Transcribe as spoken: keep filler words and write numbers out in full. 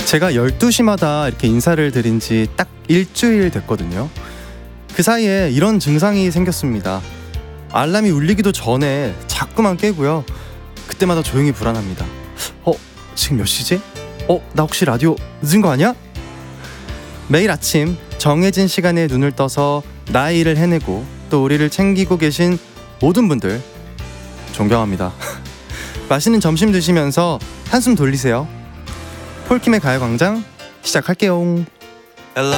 제가 열두 시마다 이렇게 인사를 드린 지 딱 일주일 됐거든요. 그 사이에 이런 증상이 생겼습니다. 알람이 울리기도 전에 자꾸만 깨고요. 그때마다 조용히 불안합니다. 어? 지금 몇 시지? 어? 나 혹시 라디오 늦은 거 아니야? 매일 아침 정해진 시간에 눈을 떠서 나의 일을 해내고 또 우리를 챙기고 계신 모든 분들 존경합니다. 맛있는 점심 드시면서 한숨 돌리세요. 폴킴의 가요광장 시작할게요.